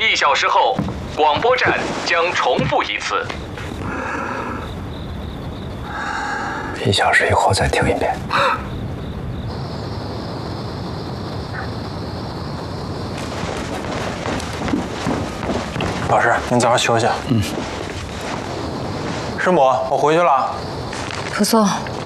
1小时后，广播站将重复一次。 1小时以后再听一遍。老师，您早点休息。师母，我回去了。 不错，